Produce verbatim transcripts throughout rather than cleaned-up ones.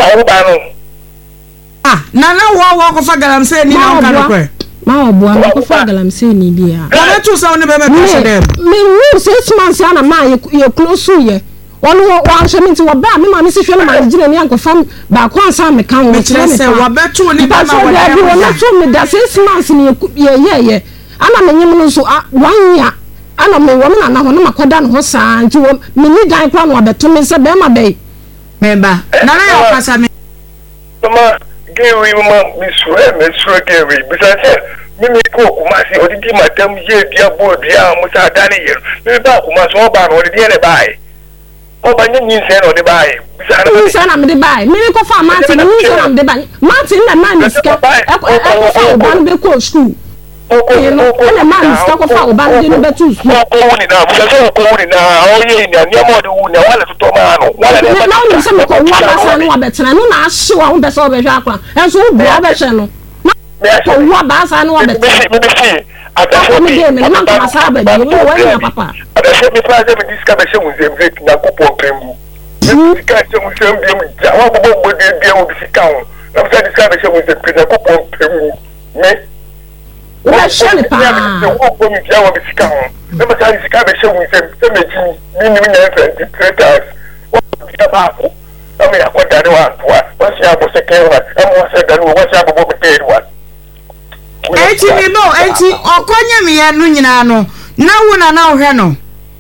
wo ba no ah na na wo wo ko fa galamsey ni na ka no kwe ma obo an ko fa galamsey ni bia na tu sa woni be be pressure dem me wo six months ana ma ye close ye wonu wo anhwe me nti wo ba me ma me sihwe no ma gina ni anko fam ba ko ansa me kan wo kire se wo betu ni ba ma wo dem wo na tu me da six months ni ye ye ye ana me nyim no so one year ana me wo me na na ho na makoda no ho saa nti wo me ni dan kwa no abeto me se be ma be me ba na na ya pasa me mama gewi mama mi sure me sure gewi bisa se mimi ko kuma si odidi madam ye dia bodia musa dani ye mi ba kuma so ba no odidi ne bai o ba nyi nse no de bai bisa na nse na me de bai mi ko fa Martin nse na me de bai Martin na man iska e ko fa ba no be ko school o ko na man iska ko fa ba no de be tu school ko woni na bisa so ko woni na o ye ni ani mo de woni wala to to ma no wala de na no se me ko wa ba sa no wa betena no na ahye wa ho be so be hwa akwa enso wo bua be hwe no ko wa ba sa no wa betena me be see Ata me de me na nka sa ba bi wo wa nya papa ada se me fa se me diska be se muzem zek na ko pon pembu diska se muzem bi mu ja wa bo bo de bi mu diska ho na se diska be se muzem na ko pon pembu me wa shele pa wo bo mi ja wa diska ho na ma sa diska be se muzem se me ji mi ni nya twenty three times wa diska ba ko na me akoda de wa wa wa se abo se ke wa am wa se da no wa se abo bo be wa enti mi bo enti okonye mi ya nu nyina no na wu na na ohwe no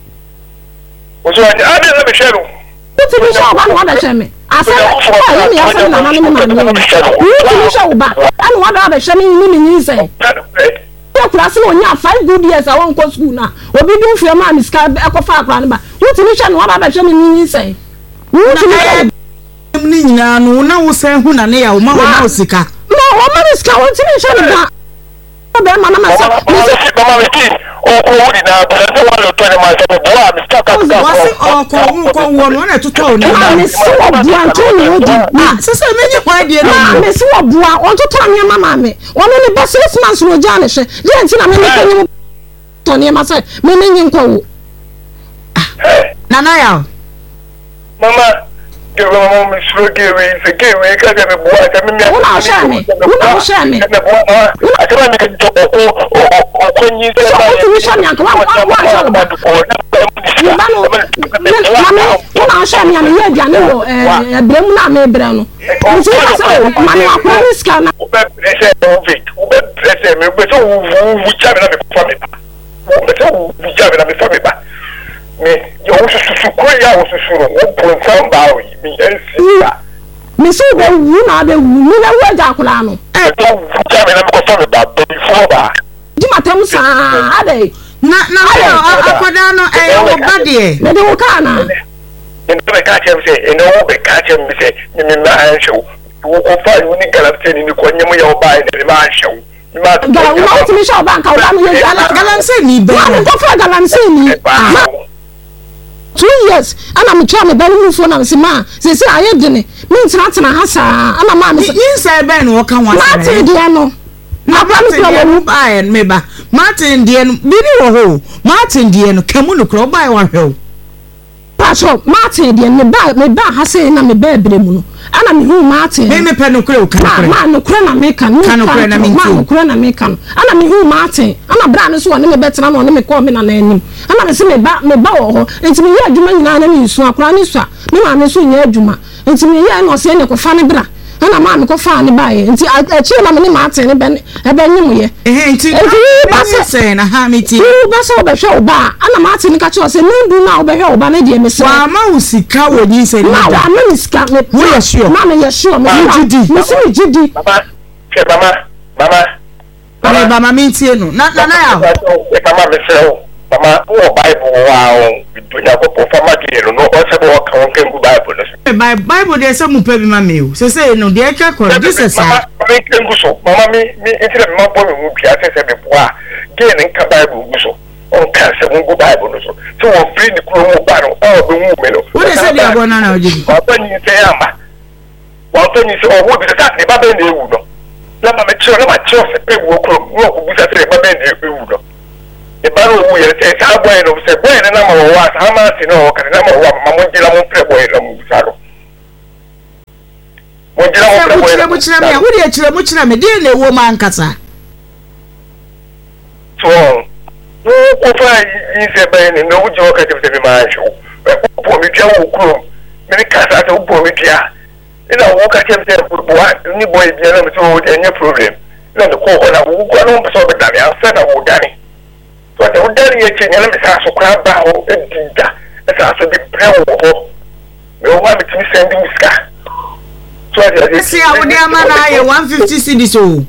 oso ade ade na be hwero uti bi sha ba no wa be hweme asa ayi mi ya so na na ni ma ni uti bi sha ba anu wa da be hweme ni ni nyi se ya class no nya five good years awon ko school na obi bi nfie ma mi ska e ko fa akra ne ba uti bi sha no wa be hweme ni nyi se uti bi sha ni nyina no na wo se hu na ne ya wo ma wo na osika no wo ma ni ska wo ti bi sha ni ba be ma na ma sa mi se mama mi ti o ko wudi na ba se wa lo to ni ma se bo wa mi sta ka ka wo se o ko wo ko wo no na tuto ni ma mi se wo bua nto ni odi ah se se me nyi kwa die no ma mi se wo bua o tuto ni mama mi wo no ni ba six months no ja ne hwe je nti na me ni ko ni to ni ma se me ni nyi nko wo na na ya mama ke mama mi sure ke we se ke we ka je me bua se me mi una sha me una sha me me bua a ka mi ke to ko o ko nyi se ba ni sha me wa wa wa sha ba ni ba no mama una sha me me ya dia ne wo eh bremu na me bre no nti ba se ma ni akwa ni ska na o be pressure o ve o be pressure me be so wu wu cha me na me fa me ba o be so wu cha me na me fa me ba me yo so so ko ya wo so so wo pon san ba o mi ensi mi so be wu na be wu mi na wo ja kula no e to wu cha me na me ko fa me ba before ba di matam sa ade na na ayo akoda no e wo ba de me de wo ka na en be ka chem se en wo be ka chem mi se mi mi na an show wo ko fa ni galapte ni ko nyem ya o ba ni ma show ma to ga wo ti mi show ba ka wa mi ya galamsey ni be ma ko fa galamsey ni two years ana me twa me ba mu fo na se ma se se aye de ne me ntra tena ha saa ana ma me inside ben wo kan wa ma te de no na Martin de no ba en me ba Martin de no bi ni wo ho Martin de no kamu no kro ba wa hwe paso Martin de me ba me ba ha se na me ba ebre mu no ana me hu Martin me me pe no kro kan kro ma no kro na me kan no kro na me ma no kro na me kan ana me hu Martin ana bra no so ne me betena no ne me ko me na na anim ana me se me ba me ba wo ho enti me ye adwuma nyina na me nsu akra ne so a me ma me so nya adwuma enti me ye no se ne ko fa ne bra ana ma me ko fa ne ba ye enti a chi na me ne Martin ne ben e ben nyim ye eh enti ba se na ha me ti u ba so be hwe oba ana Martin ka chi o se ndu na oba hwe oba ne de me se wa ma usika wo ni se ni ma wa me usika me wo ye sure ma me ye sure me jidi me se me jidi mama ke mama mama mama mama mi tie no na na na ya mama me se o mama wo bible wa o dunya ko po fama de no o se bo ka won kengu bible no bible de se mu pe bi ma me o se se no de e ka ko jesus mama me kengu so mama mi mi intire me ma bo me mu bia se se be bo a ge ne ka bible gu so on ka se mu bible no so so wo free ni kuro mu ba no o be mu me no wo de se de abona na oji wa pa ni se amba wa pa ni se o wo bi se ne ba be na ewu no na ma me chiro na ma chiro se pe wo kuro wo ku bi se se ba be na ewu no e ba ro wo ye se sa boy no se boy na ma wo wa sa ma ti no ka na ma wo ma mo jila mo pre boy no mu sa ro mo jira mo mo chire mo chire me wo de chire mo chire me de na ewo ma nkasa so no ko fa yi se ba ni no jo ka te te ma jo po mi dia wo kuro me kasa te po mi dia ina wo ka te te po ni boy bia na me so any problem na ko ko na wo ko no so be da ya sa na wo dani so te wo dani ye che nyana me sa so kwa ba o edinda esa so bi pre wo ho me o ma me ti sending ska so ade si a wo de ama na ye one fifty cedis o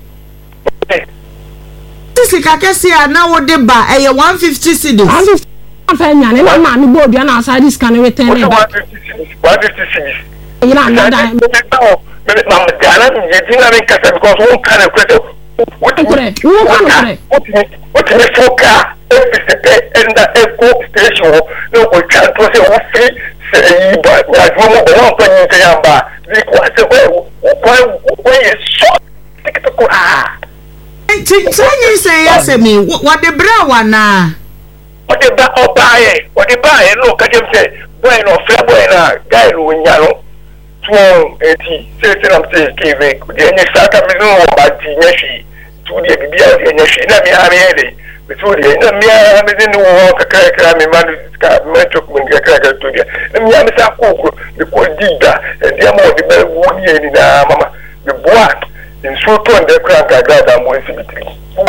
sisi ka kesi a na wo de ba e ye one fifty cedis afa nya ne na ma mi bo bia na aside scan return e ba one fifty cedis ira na da me na me gana ni je dinga me kasa because one kind of credit what kure wo kan kure what ni foka efisipe enda eco station no ko chanto se wo free se yi ba na jo mo bo ko ni se yamba ni ko se ko ko ko ye so tikito ah Ti sanyi say yes me what the bra wana what the ba obaye what the ba e no ka dem say boy no fair boy na guy no nya no tuon eti se se na say keve de nya saka me no ba ti nya shi tu de bibia de nya shi na mi ha me de be tu de na mi ha me de no ka ka ka me ma ka me tok mun ka ka tu de mi ha me sa ko ko de ko dida de mo de be wo ni ni na mama de boa in so to and the crank I got that more symmetry.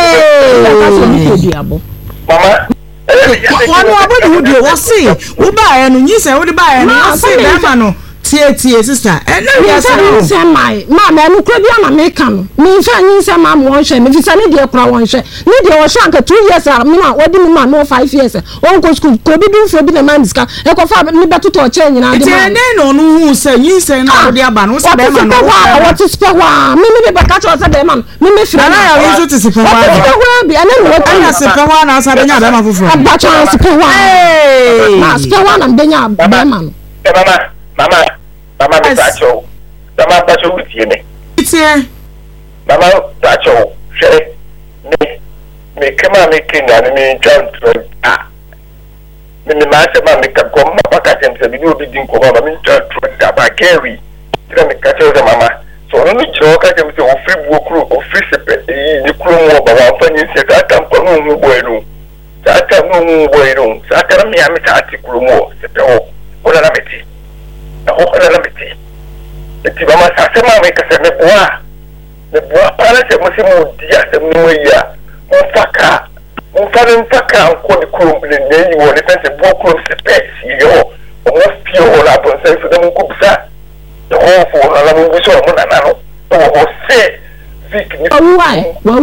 Mama, one more would you was see? Who buy and you say, what buy and I say, Lemano, Tia Tia sister, and then yes, I my mamma, and Crediana may come. Me, Fanny, some mamma won't share. If it's an idiot, I won't share. Lydia was shrunk two years. I mean, what do you mean, no five years? Uncle school could be doing for being a man's car. I can find me better to a chain. And then, no, who say, you say, no, dear man, what's the man? What is Pawa? Mimi, but catch us at the man. Mimi, I used to see Pawa. And then what I say, Pawa, I said, I'm a fool. I'm batch on Pawa. Hey, Pawa and Benya, Baman. Mama. Mama, Mama, Pacho, Mama, Pacho, with you. It's here. Mama, Pacho, say, me, me, come on, making and me, John, ah. Me, master, make a come, Papa, and say, you will be doing come on, I mean, John, by Gary. Then the catcher, the mama. So, only joke, I can say, oh, free book, or free separate, the crew, but one funny said, I can't come on, no boy, I can't no boy, I can't me, I'm a tactic room, oh, what am I? Oh, let me see. The Mama Sasama make us a bois. The bois palace of Mosimo Dias and Noya, Mofaka, Mofadan Faka, and call the crew, the name you want to defend the book of the pets, you know, almost pure up on self for the Mukubsa. The whole for Alamu Busso, Monano, or say, Vic, why? Well,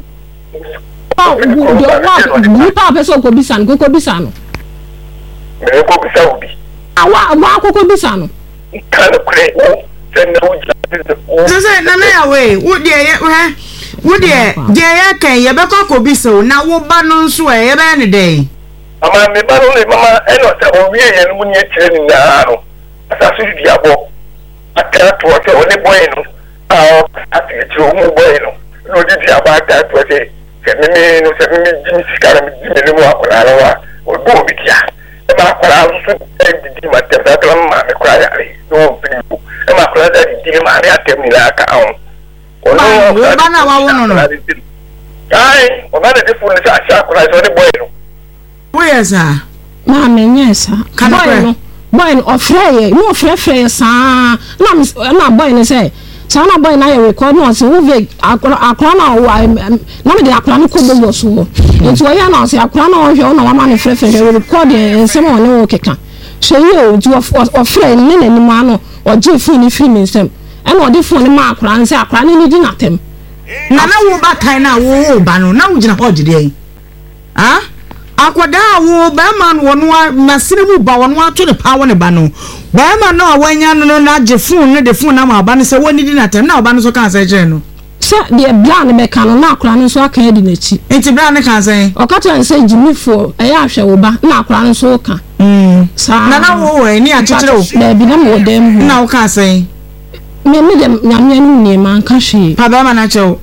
you papa so could be son, go be son. Go be Saudi. I want to be son. Kind of great. Send no just na way. Would ye would ye dear can ye be be so now what banon swear any day. Mama, me banon, Mama, and not a we and when you're training now. As I see the abo, I can't work only bueno. Oh, I think it's your bueno. No, did you about that? Was it? Send me, no, send me, Jimmy Scaram, Jimmy Moa, or go with ya. The Macron, and my temper, cry. No, people. And my brother did my Temilaka on. Oh, no, I, one of the fools are sharp as on the boy. Where's her? Mammy, yes, sir. Can I boy or fray? No, fray, fray, sir. No, not boy, and say. Sana boy na record no se wo ve akra na wo na me de akra no kobo wo so nti wo ya na se akra na wo hwe na wa ma no frefre hwe record ensem wo ne wo keka hwe ye nti wo frɛ ne na nim ano o je fu ni film ensem e na o de fu ne ma akra nse akra ne ni di natem na na wo ba kan na wo ba no na wo gina ho gide yi ah akwada wo ba man wo no masine mu ba wo no ato ne pa wo ne ba no ba man no awanya no na je phone ne de phone na ma ba ne se woni di na tem na ba no so kan se je no se de bla ne be kan no na akora no so aka di na chi enti bla ne kan se o ka to se jimi fo e ya hwe wo ba na akora no so ka mm sa na na wo we ni a chichire wo na bi na mo dem na wo kan se me me dem nyame anu ni man ka hwe pa ba ma na chew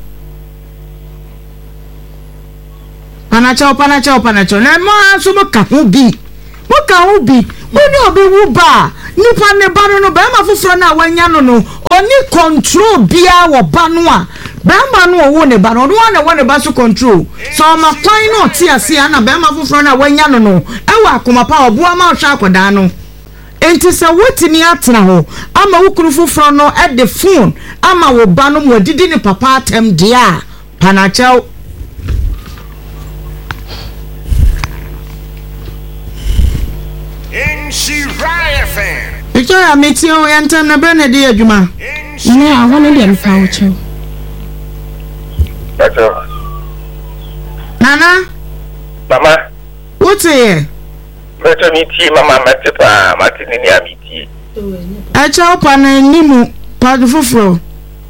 Panacho, panacho, panacho. Na mo aso mo ka ho bi. Mo ka ho bi. Oni obi wu ba nipa ne ba no ba ma foforo na wanya no no oni control bia wo ba no a ba ma no wo ne ba no no na wo ne ba so control so ma kwan no ti ase na ba ma foforo na wanya no no e wa akoma pa obo ama hwa akoda no enti se wotini atena ho ama wo kunu foforo no e the phone ama wo ba no mo didi ne papa atem dia panachew In Shiraya fan. Victoria metio yantem na be na de adwuma. Ne a wono de mfa wo chew. Pacho. Nana? Mama. What's here? Pacho miti mama matepa matini ni amiti. Acha opa na nimu pa foforo.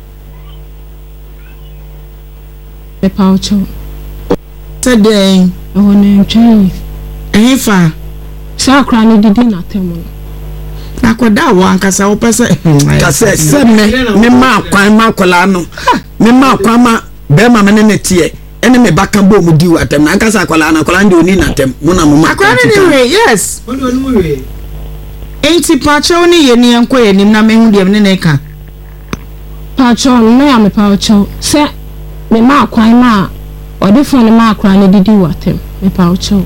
Be pa wo chew. Today. Oh ne ntwen. Efa. Sakra ni didi na temu. Na koda wo ankasa wo pese. Kase se me me ma kwan ma kola no. Me ma kwan ma be ma me ne tie. Ene me baka bo mu di watem na ankasa kola na kola ndi oni na tem. Mo na mo ma. Akwa ni we yes. Odo onu we. Enti pacho ni ye ni enko ye nim na me hu de me ne ka. Pacho no ya me pacho. Se me ma kwan ma odi fo ni ma kwan ni didi watem. Me pacho.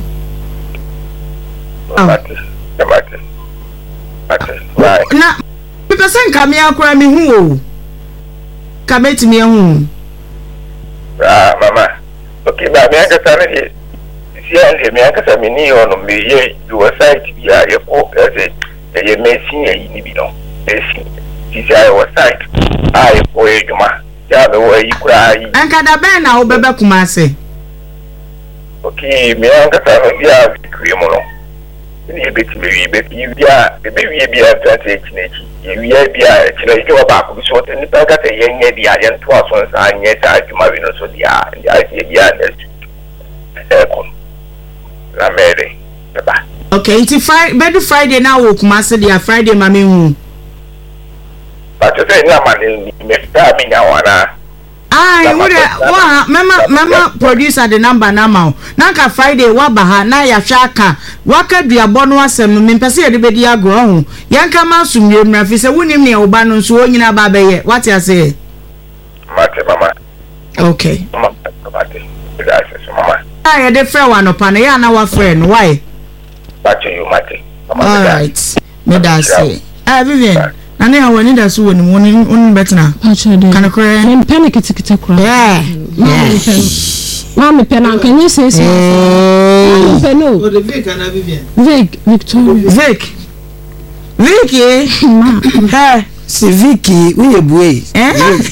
Mate. Mate. Mate. Right. Na me pese nka me akora me hu o. Ka beti me hu. Ah, mama. Okay, ba me aka ne si ande me aka me ni ono me ye do site bi a ye ko ese ye mesi ye ni bi no. Esi. Si sai wa site. Ai ko ye juma. Ya me wo yi kura yi. Anka da ben na wo bebe kuma ase. Okay, me aka ne bi a kri mo no. Ni ebeti me wi be bia be wi bia twenty chineki ye wi bia chineki wa ba ko so te ni pa ka te ye nye bia ye nto aso nsa nye ta adwuma wi no so dia ya ye bia next eh ko la mere ba Okay, it's Friday, bedu Friday na wo kuma se dia Friday ma me hu. Ba to say na ma ni me sta mi nya wana. Ai, wo de wa mama mama producer the number na ma. Na ka Friday wa ba ha na ya hwa aka. Wa ka duabo no asem no me pese ye de bedi agro ho. Yanka ma sumye mra fi se wonim ne wo ba no so onyina ba be ye. What you say? Mate mama. Okay. Mama mate. Gracias mama. Ah, ye de frɛ wa no pa na ya na wa frɛ no why? Bacho you mate. All right. Me da say. Ah, Vivian. Na ne awani da so woni woni woni betna. Pacho de. Kana kore. Me panic kitikita kura. Yeah. Ma me pena kan you say so. Ma me no. O de Vic and Vivian. Vic, Victoria. Vic. Vicky. Ma. Hey. Si Vicky we ebue. Eh?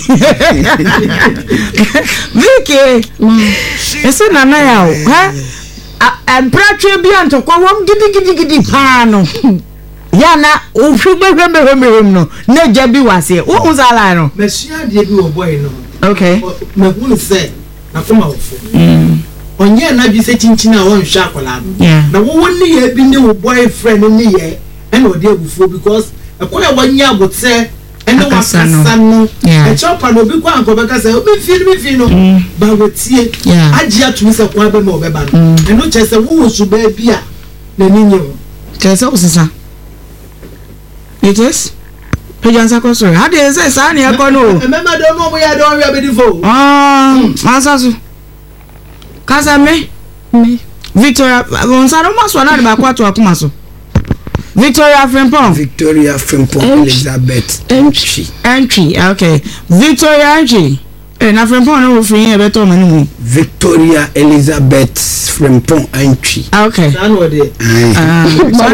Vicky. Ma. Ese nana ya o. Ha? Empratwe bi antokwa wom gidi gidi gidi pa no. Ya na ohwu behwem behwem no. Na gya bi wase. Wo hu sala no. Mesia de bi wo boy no. Okay. Me hu se na koma wo fo. Mm. Onye na bi se chinchina a won hwa akola no. Yeah. Na wo woni ye bi ne wo boyfriend ni ye. And wo de agufo because akoya wanya abotse ene wakasa no. E chopa no bi kwa anko be kasa obi feel me feel no. Ba wetie. Agi atu se kwa be no be ba no. Eno chese wo wo su ba bi a na ninyo. Chese wo sisa. It is. Pejansa ko so. How dey say sa na e ko no. Remember don't know we are don't we are beautiful. Ah, masasu. Kasa me. Me. Victoria, onsaro maso na de ba kwa to akuma so. Victoria Frimpong. Victoria Frimpong Elizabeth Entry. Entry. Okay. Victoria Entry. Eh na Frimpong no wo free e beto me no. Victoria Elizabeth Frimpong Entry. Okay. Dan wo de. Ah.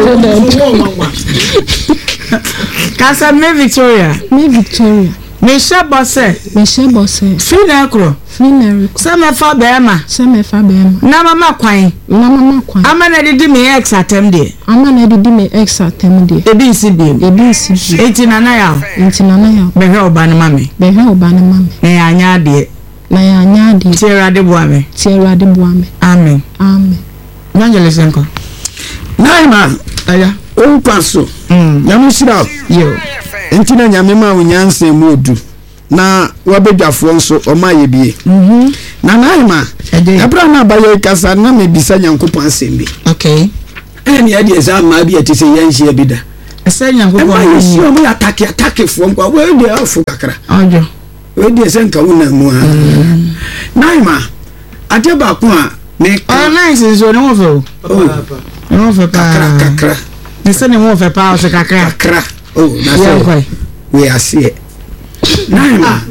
Kasa me Victoria. Me Victoria. Me Shabose. Me Shabose. Finakro. Finary. Se me fa bema. Se me fa bema. Na mama kwan. Na mama kwan. Ama na didi me ex atem de. Ama na didi me ex atem de. Ebi nsi bi. Ebi nsi bi. Eti na na ya. Eti na na ya. Be hwe oba ne mame. Be hwe oba ne mame. Na ya anya ade. Na ya anya ade. Tiera de boa me. Tiera de boa me. Amen. Amen. Evangelist enko. Naima. Aya. O kwaso. Mm. Nyamusira. Yo. Entina nyame ma wonyanse mu odu. Na wabedwafo nso omaye bie. Mhm. Na naima. Ebra na baye kasa na mebisa nyankopon asembi. Okay. ɛne yɛ de sa ma bi ati se yɛn hia bi da ɛsɛ nyankopɔn ma yɛ hia mo atake atake fo nkwa wo de afo kakra ojo we de se nka wo na mu a nai ma ade ba ko a me oh nice so ne wo fe o ne wo fe pa kakra kakra ne se ne wo fe pa o se kakra kakra oh na so we asie nai ma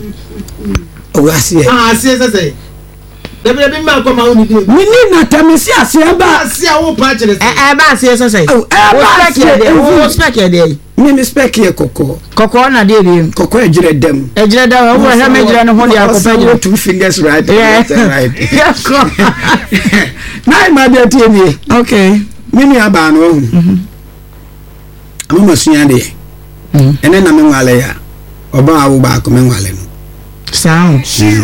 o asie ah asie se se debe bi ma ko ma woni bi mi ni na tamisi asie ba asie wo pa kire se eh ba asie se se oh eh ba asie wo spec ye dey mi mi spec ye koko koko na dey dey koko ejire dem ejire dem wo ha me ejire no ho dey akopɛ ejire two fingers right yeah right yeah nai ma dey tie mi okay mi ni aba no mhm ama masunya dey mhm ene na me nwale ya oba awu ba ko me nwale no sound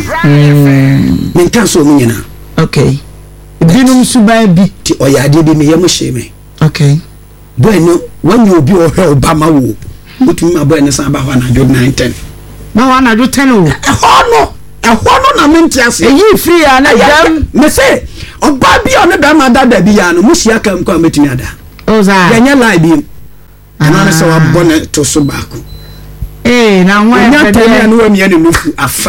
men kan so mu nyina okay binum suban bi ti oyade bi me yemo hye me okay boy no when you be o he obama wo otumi ma boy ne san ba ho na jo nine ten ba ho na jo ten o e ho no e ho no na menti ase eyi free ya na jam me say oba bi o ne da ma da da bi ya no mu hia kam kwa metumi ada o za ya nya lie bi ana na se wa bone to so ba ko eh na ho ya tele na wo mi ene nufu afa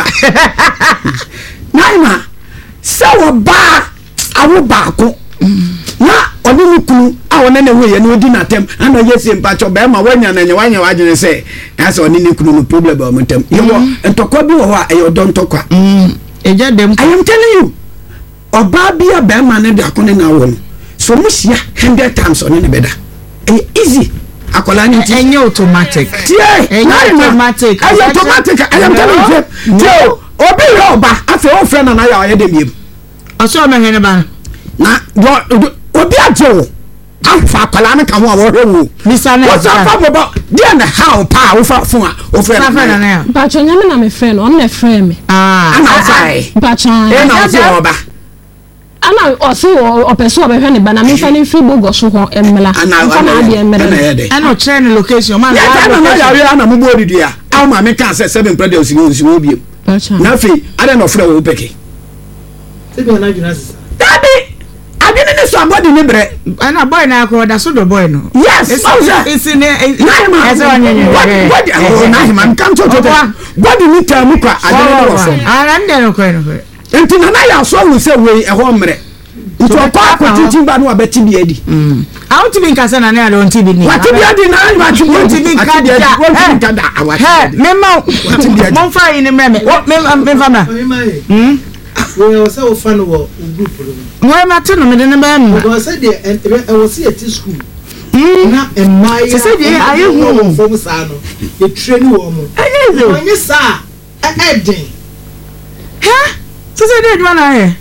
naima se wo ba awo ba ko na oni nukunu a wona na we ye no di natem ana yesi mpacho be ma wanya na nya wanya wagene se na se oni nukunu no problem ba muntem yewo entokwa bi wo ho a e odon tokwa mm eja dem I am telling you oba bia be ma ne da kone na wo no so mu hia one hundred times oni ne beda e easy akola ni enye automatic tie enye automatic enye automatic I am telling you tie obi yo oba afi o friend na ya ye dem yem aso me hene ba na obi ajo afa akola ne ka ho a wo hwe misa na what's up for about dia na how pa wo fa fun a o friend na na ba cho nyame na me friend on na friend me ah ana sai ba cho e na so oba ana osi o person obehwe ne ba na me fa ne free bogo so ho emla ana na ade emre ana o train location man na na ya ya na mubo odi dia aw ma me kan say seven brother osi osi obi na fe ada no frɛ wo peke se bi na juna sisa daddy adini ni so abodi ni bre ana boy na akọ da so do boy no yes it's in na ma ese onyenye body oh na him come to to body ni tamu kwa adini no from ara nde no kwa no enti na na ya so wu se we e ho mre nti opa ko titi ba no abeti bi adi mm out bi nkasa na na don ti bi ni wati bi adi na ba ti ti bi nkada wati nkada awati he me ma mo fa yi ni mre me me fa ma mm we o se o fa no wo group no mo ma te no me de ne ba mu o se de e o se at school mm na e mai se se de ayi hu fo sa no e train wo mo ayi zo onye sa e e den ha se se de dwa na he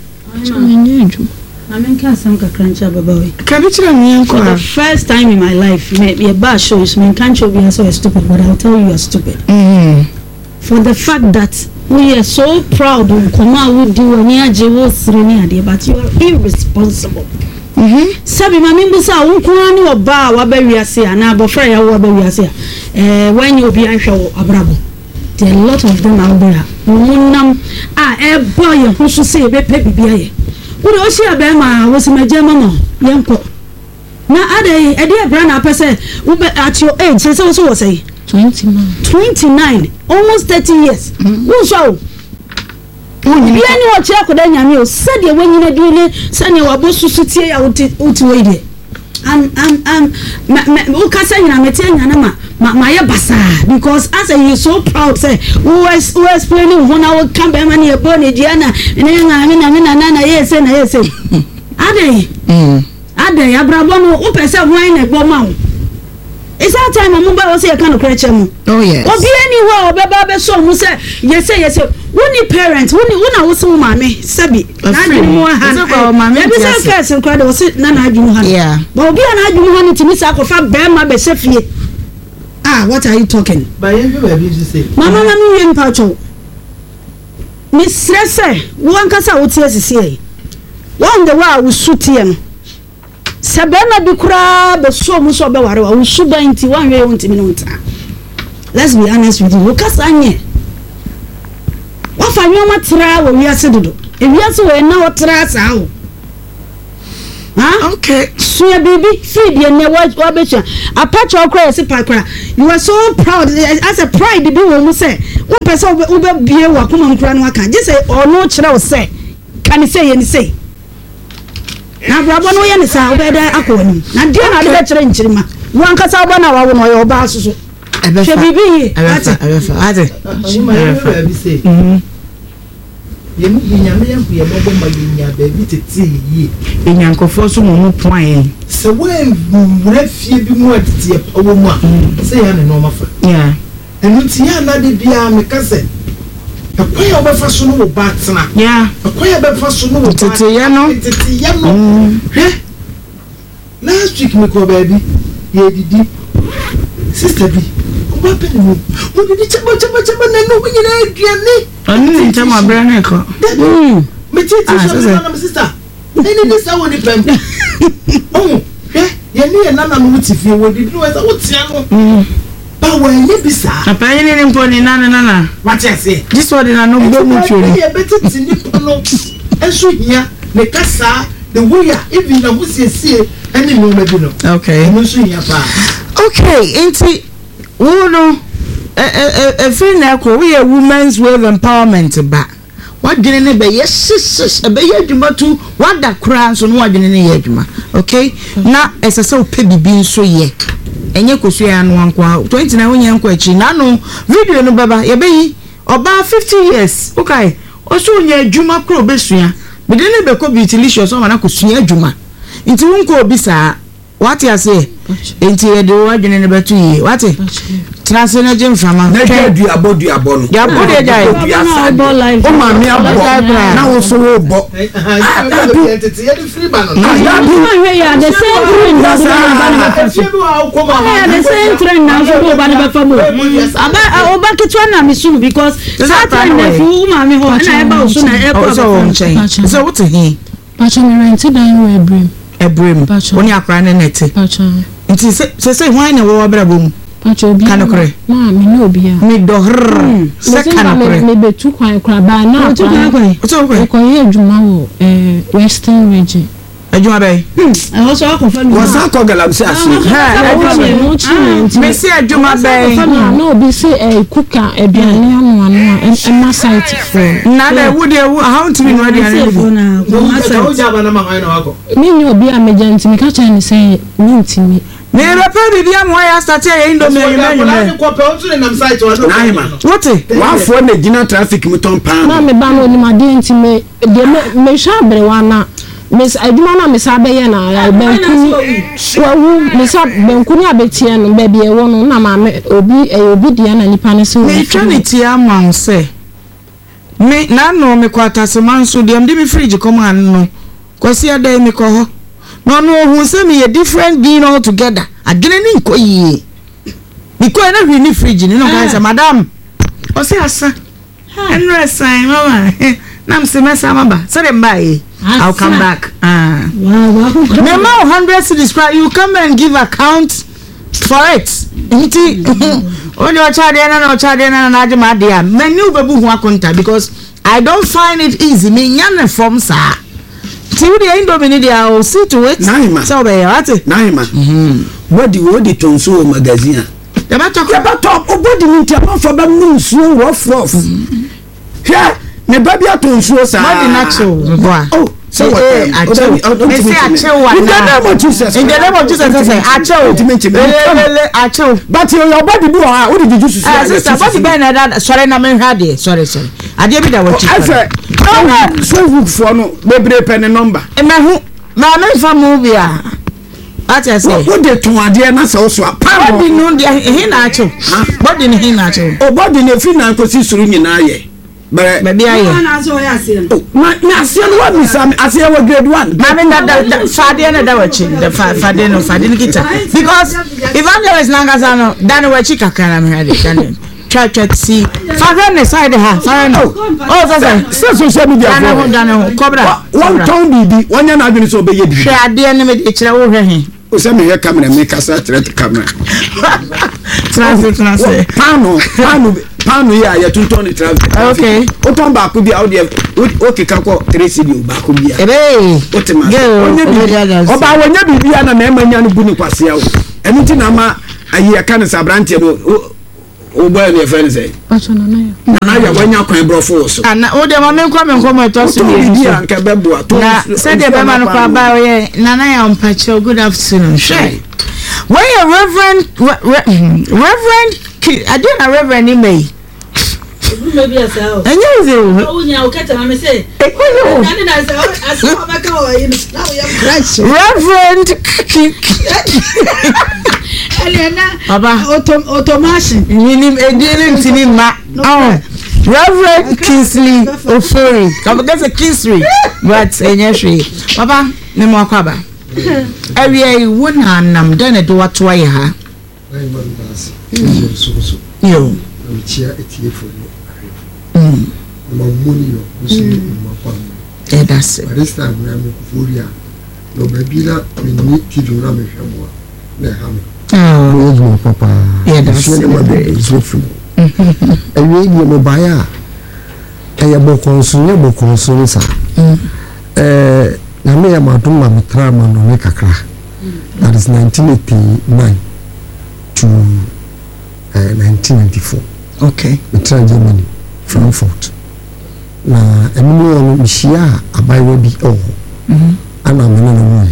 I mean, can't some cruncha baboy. Can you tell me For the first time in my life, me a bar shows me can't show me so stupid, but I'll tell you you're stupid. Mm. For the fact that we are so proud of come out with you and you're jealous, but you are irresponsible. Mhm. Sabi mami busa unkuani wa ba wa be wiase ana abofra ya wa be wiase eh when you be anhwe abrabo. There are a lot of them out there. Munam ah e boy ho so say be pe bibia ye. Wo o sia be ma wo se maje mama yenko. Na ade e de bra na pese wo be at your age say so so say twenty-nine twenty-nine almost thirty years. Wo so Oni ni o che akoda nyame o se de wanyina dule se ne wabo susu tie ya uti uti we de am am am o ka se nyina mete nyana ma ma ye basa because as he is so proud say who is who explaining when I will come be man e born e diana ne nga me na me na na ye se na ye se ade mm ade abrabo no o pese hwan na gbo ma o it's that time mo ba o se e kan okreche mo oh yes obi ani ho obeba be so mo se yes yes woni parent woni wona wo se mo mame sabi na ni mo ha so ko mame e bi se first nkwa de wo se na na adwumu ha yeah but obi na adwumu ha ni timi sa ko fa be ma be se fie ah what are you talking ba ye be ba bi say mama na mi yen pa cho mi stress wo ankasa wo tie sisi e one the way wo sutie no se be na bi kura be so mo so be ware wo su ba nti wan we won timi no nta let's be honest with you wo kasa nye wa fa nyoma tra wo wiase dodo e wiase wo na wo tra sa wo huh? Okay. Suya baby, feed your ne what what bet you. A patch of crazy pakra. You are so proud as a pride the people will say. One person will be a wakuma cran waka. Just say or no child say. Can you say any say? Now Brabon no yan is out there akoni. Now dear I let you in Chima. One casabana or your bass. She baby. I say. Yemu binyame yanku ye bobo maginya baby tete yi enyankofo so mo point se we mure fie bi mu atete owo mu a se ya ne no mafa yeah enu ti ya na de bia me kase akwaya obefa so no ba tena yeah akwaya obefa so no tete ya no tete ya no eh last week me ko baby ye didi sister bi o ba pe ni mo mo didi chaba chaba chaba na no nyina aduane ani nta ma bra na ko mm me titi so na my sister any this I want pem oh eh ye ni na na no ti fie wo didi no esa wo tia no mm ba wa ye bisa apa ye ni mpo ni na na na what you say this one na no go mu tro ye betiti ni no enso hia ne kasa the way even na wo siesie any no me bi no okay no so hia pa okay enti wo no a friend na we are women's wave empowerment ba wadwene ne be yes be yadwuma tu wada kra so no wadwene ne yadwuma okay na esese ope bibi nso ye enye kosu ya no anko twenty na wonye anko achi na no video no baba ye be yi oba fifty years okay oso onye adwuma kro besua be de ne be ko beautylicious o mana kosu adwuma nti wonko obi sa what you say enti ye de wadwene ne betu yi what Trans energy mfama na du abodu abono ya bodu jai o ma mi abo na wo so wo bo entity ye di free ban no ya we ya the same trend na the same trend na so go ban be famo aba oba kitwa na misum because that time na fu ma mi ho na e ba so na e ko so so what he pacha me rent dan we ebrim ebrim oni akra na neti pacha nti se se hwan na wo brabo mu kanokore na me no bia me dohr se kanokore me betu kwan kra ba na betu kwan kwan o ko ye adwuma wo eh western region adwuma bai eh o so akọ fami wo sa ko galamsi ase ha me se adwuma bai na obi se eh kuka aduane anu anu e ma site for na da wo de wo how to be no aduane na wo ja ba na ma hwan na wako me ni obi amagenti me ka cha ni say ni ntimi me repa bibia mo ya start ya indomie yime yime ko pe o tun na site wa do what wa fo na gina traffic mi ton pan na me ba no ni ma de ntime de me sha bere wa na Miss Aduma na Miss Abeye na ya benku wawu Miss benku ni abetie no ba bia wo no na ma obi e obi dia na nipa ne se me trinity amon se me na no me kwata se manso de am de me fridge come an no kwasi ada me ko ho no no hu se me different being all together adwene ni nko yi biko na hwi ni fridge ni no kan se madam o se asa enre sign mama nam se mesa maba so dem buy I'll come back. Ah. Wow, wow. Remember one hundred cities, you come and give account for it. Iti only o child na no child na na ajima dia. Menu bebu hu akonta because I don't find it easy. Me nyan from sa. Ti we dey indomini dia o see to it. So be what? Naima. Mhm. What the what the Tonso magazine. The batok the batok obodi ni ti am for ba mu nsuo rough rough. Yeah. Me baby atonsuo sa. What the natural boy. Oh. So what? Me say achew wa. In the name of Jesus. In the name of Jesus say achew. Lele achew. But your body do ah, what did you do? Ah, sister, body be na that. Sorry na me hade. Sorry, sorry. Ade bi da wa chi. I say, no, so look for no. Bebre pen number. E me hu. Na me fa mu bia. What I say? What dey tun ade na so so. Body no dey he na achew. Body ni he na achew. O body ne fi na ko si suru nyina ye. But maybe I na so ya see na na see no what me say I say we grade one na me that fade na da wachi the fade no fade ni kita because evangelist nangasa no dan wachi kakana me hade dan try try see fade ne side ha fade no oh so so social media for dan cobra one town bibi wonya na adwene so obeye bi hwe ade ne me de kire wo hwe he o se me he camera me kasa threat camera Transit transit. Pano pano pano ya ya tunto ni transit. Okay. O ton ba ko bi a o de o keka ko three cedi o ba ko bi a. Ebe. O te ma. O ba wonya bibia na na emanya no bu ni kwase a o. Enu ti na ma ayi aka ne sabrante no o boy ne friend say. Pacho na na ya. Na ya wonya kwan brofo so. Ana o de ma me nkwa me nkwa to so bi. Bibia nka bebo a to. Na se de be ma no kwa ba ye na na ya mpacho good afternoon. Sure. When your Reverend Reverend I didn't a Reverend in me. Maybe as well. And you say, oh, yeah, okay, I'm say. Reverend Eliana, Baba, automation. You need a dealing to me, ma. Oh, Reverend Kingsley Ofori. Come against a Kingsley. But, yes, Baba, no more cover. Area one hand, I'm done at what way, huh? You. Mm. Yeah, that's it. This time, I'm a Furia. No, baby, we need to do Rami Shamoa. Oh, Papa. Yeah, that's it. A radio mobile. A book consul, a book consul, sir. Eh, Namia Matuma Mitrama no make a crack. That is nineteen eighty-nine to uh, nineteen ninety-four. Okay. Mitra Germany, Frankfurt. Na emu ono mishia abayewa bi oh. Mhm. Ana mena no mo.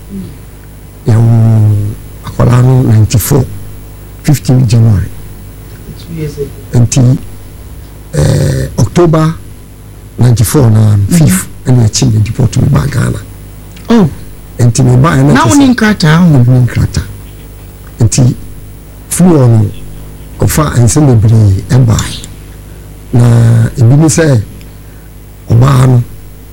Ya akola no ninety-four, fifteenth January. two years ago. Until uh, October ninety-four na fifth. And we achieved the deport to Ghana. Oh, and to buy now in Krata, in Krata. And to flew on Kofa and send the brie and buy. Na, it didn't say, Oban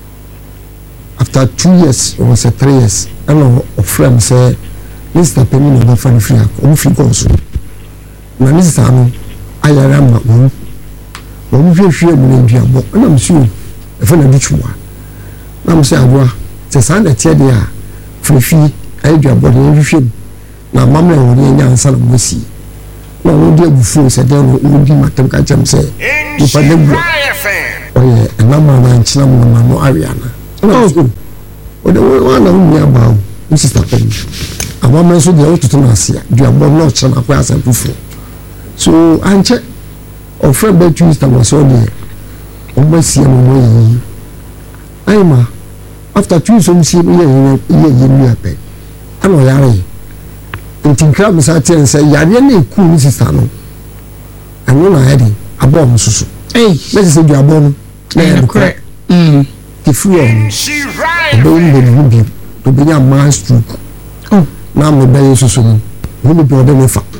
after two years or say three years, I know a friend say, Mister Penny no fan free, on free also. Na, Mister Anu, I am not one. One of your fear will be a book, and I'm sure if I ditch one. I'm saying, well, the son that said, yeah, free fee, I do a body every film. Now, Mamma will young son of Missy. No, no, dear, before said, there will be my time catch him say, if I live, oh, yeah, and I'm a man, Chinam, no Ariana. Oh, good. What the one of me about Missus Tappen. I want to the auto to Nasia, do a bomb not some acquires and before. So, I check, or friend bet you was all there. Almost see him away. Aima, after two some see me a year pay. I know Yari. And think crab sat and say, Yari, cool Missus Tano. And when I had him, a bomb susu. Hey, let's say you are born. Correct. Hm. The free on. Don't be ruby to be a man stroke. Oh, now my belly susu. Who will be ordered with a.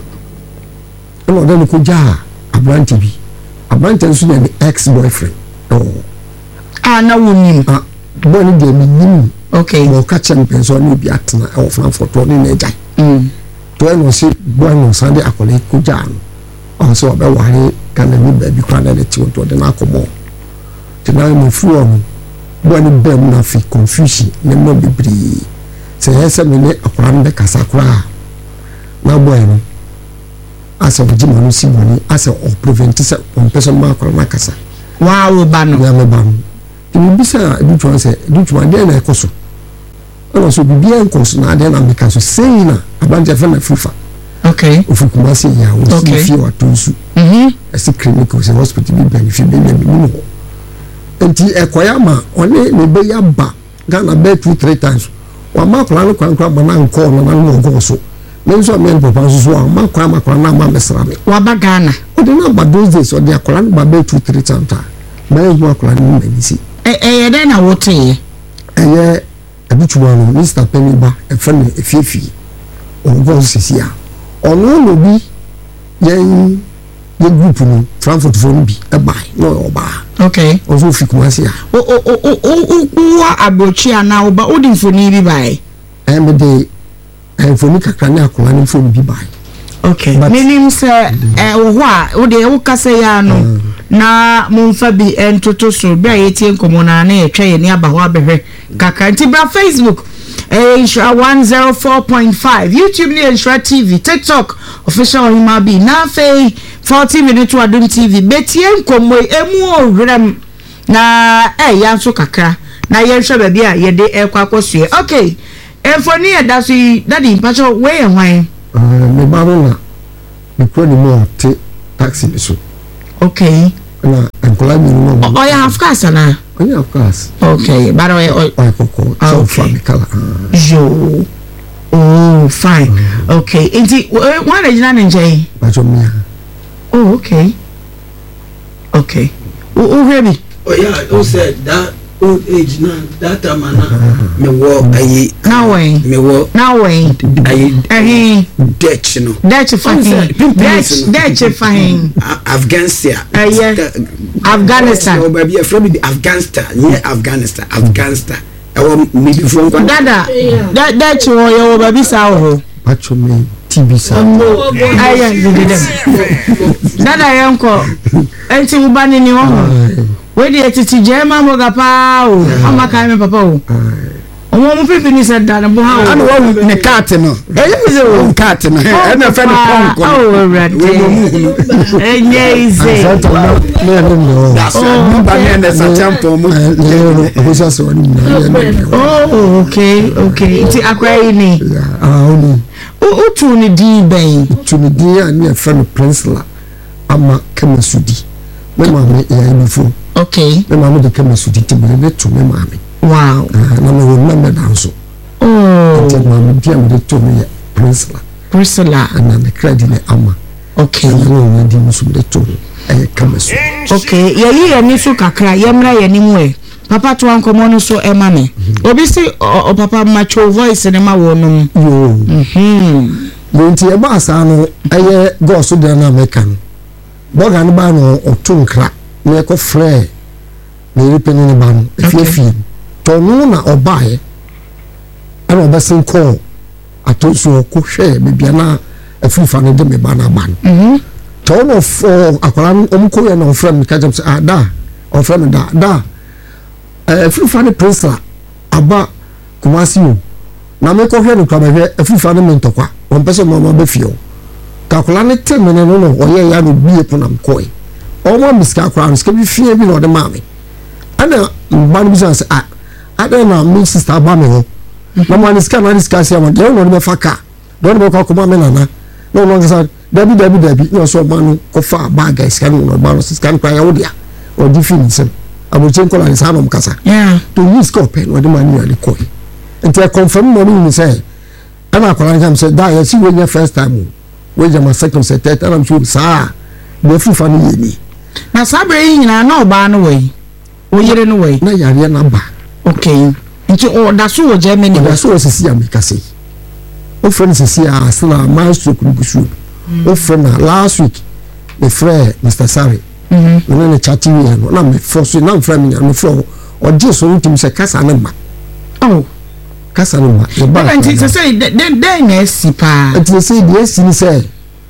I know then could jar a branch be. A branch and soon an ex boyfriend. Oh. Ah, no one. Ah, Bonnie gave me. Okay. More catching pens on you be at or Frankfurt or in a jay. Hm. When was it born on Sunday? I call it Kujan. Also, about why can the baby cry at the two to the Nakomo. Tonight, my floor. Bonnie Bem Nafi confusion, never be bree. Say, yes, a minute of Randa Casacra. Now, bueno. As a Jim Simoni, as a prevent one person mark or Macassa. Wow, ban, ban. It will be said, which one say, which one then I cost. And also be bien cost now, then I'm because you say, a bunch of FIFA. Okay. If you come see ya, we see few or two. Mhm. I see clinicals and hospital be benefit be minimum. And the Equayama only may be a ba, Ghana bed two, three times. One mark one crab banana call and one go so. Then so many proposals one mark crama crana mamma. Wabagana. Or the number those days or their clan by bed two, three times. My work like you see. Eh, eh, then I will tell you. Eh, a bit one, Mister Pennyba, a friend, a fifi, or goes here. Or no, no be yen ye group no Frankfurt phone be a buy no oba. Okay. Also fikumasi o o o o o wa abochi ana oba odin phone bi buy. Em de em phone kakra na akola ni phone bi buy. Okay. Meaning say eh wo a wo de wo kasa ya no na momfa bi entoto so bia yetie nkomo na na etwa ye ni aba ho abehwe kakra nti bra Facebook Nhyira one oh four point five YouTube ni Nhyira T V, TikTok official Ohima B na fe forty minutes to Adum T V betie nkomo emu owrem na eh ya nso kakra na ye hwe ba bia ye de ekwa akosue. Okay, enfoni e da so daddy mpacho we e hwan eh me ba no na me ko ni mo te taxi bi so. Okay, na enkola mi no. Oh yeah, of course na. Oh yeah, of course. Okay, by the way, oh koko so fami kala. Jo. Oh, fine. Mm-hmm. Okay. Inti one regional nje. Bajomia. Oh, okay. Okay. Oh, hear me. Oh yeah, who said that old age now, that time na me wo ayi. Now way. Me wo. Now way. Ayi. Eh. Dutch no. Dutch fine. Dutch Dutch fine. Afghanistan. Eh yeah. Afghanistan. Oh baby, from the Afghanistan. Yeah, Afghanistan. Afghanistan. Maybe from Dada, that that you are your baby sour. Pacho me T V sa. I am Dada yanko. Enti ubani ni wangu. Wedi etiti jema moga pa o. Ama kai me papa o. Omo mo pipi ni said dada bo ha. Ana wo ne cat no. Eh is o cat no. E na fe no ponko. Oh rade. Enye ize. Ne ne no. Oh, ba ne na sa champo mo. O so so ni na. Oh, okay, okay. Iti akwa ni. Ah, oni. O utu ni di ben. Tu ni di a ne fe no Prince la. Ama Kamesudi. Me ma me ya ni fo. Okay. Me ma me de Kamesudi ti me ne tu me ma me. Wow. Ah, na me won me danso. Oh. Ti ma me dia me de tu me Prince la. Prince la. Ana me credit ne ama. Okay. No no di musu de tu. Eh Kamesudi. Okay. Ye yi ya ni so kakra, ye mra ye ni mu e. Papa to ankomo no so e ma me. Obi si o papa macho voice ne ma wo no. Yo. Mhm. Yenti e ba sa no eye go so de na America no. Boga no ba no otunkra. Ne ko frɛ ne repeni ne ba no. Efiefi. To no na obae. Ana obasen ko atoso ko hwɛ bibia na afifa ne de me ba na ba no. Mhm. To no fo akwara omko ye no frɛ me ka jam se ah da. O frɛ me da da. Afifa ne Prince la aba Kumasi o na me ko hwe no kwa behwe afifa ne mentokwa on pese mo mo be fio kakula ne teme ne no no oye ya no bie po na mkoi o mo miska kwa no ska bi fie bi no de mame ana mba no bisan se ah ada na me sister ba me ho na mo ni ska na ni ska se mo de no me faka do no ko kuma me nana no no ngasa dabi dabi dabi no so ma no ko fa ba guys ska no ba no ska kwa ya wodia o di fini sem abuchen kola ni sanom kasa yeah to use copy no de manually koi nti I confirm money ni say ana kola jam say da ya si we first time we jam second say third and I'm sure sa the fufa ni yeni na sabre nyina na oba no we o yire no we na yare na ba okay nti o da so wo Germany da so sisi America say o friend sisi a sna master kurugusu o friend last week the friend Mister Sari mhm na na chatting we no na me force na friend me no for o je so ntim say kasa na ma oh kasa no ma e ba nti say den den na si pa nti say the si ni say